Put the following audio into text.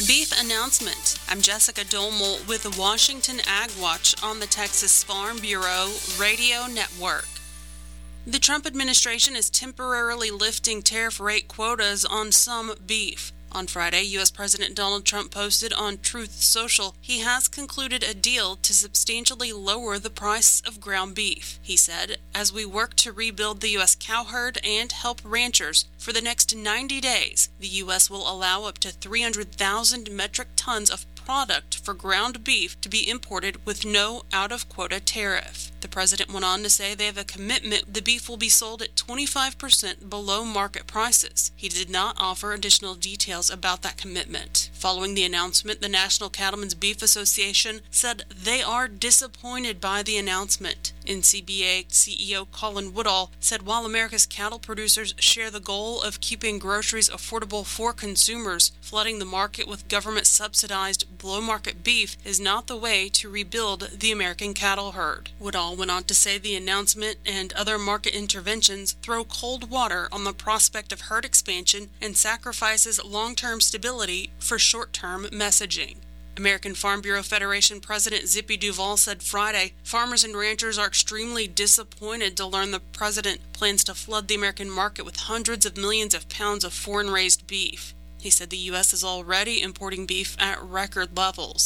Beef announcement. I'm Jessica Domel with the Washington Ag Watch on the Texas Farm Bureau Radio Network. The Trump administration is temporarily lifting tariff rate quotas on some beef. On Friday, U.S. President Donald Trump posted on Truth Social he has concluded a deal to substantially lower the price of ground beef. He said, "As we work to rebuild the U.S. cow herd and help ranchers, for the next 90 days, the U.S. will allow up to 300,000 metric tons of product for ground beef to be imported with no out-of-quota tariff." The president went on to say they have a commitment the beef will be sold at 25% below market prices. He did not offer additional details about that commitment. Following the announcement, the National Cattlemen's Beef Association said they are disappointed by the announcement. NCBA CEO Colin Woodall said while America's cattle producers share the goal of keeping groceries affordable for consumers, flooding the market with government-subsidized below-market beef is not the way to rebuild the American cattle herd. Woodall went on to say the announcement and other market interventions throw cold water on the prospect of herd expansion and sacrifices long-term stability for short-term messaging. American Farm Bureau Federation President Zippy Duvall said Friday, farmers and ranchers are extremely disappointed to learn the president plans to flood the American market with hundreds of millions of pounds of foreign-raised beef. He said the U.S. is already importing beef at record levels.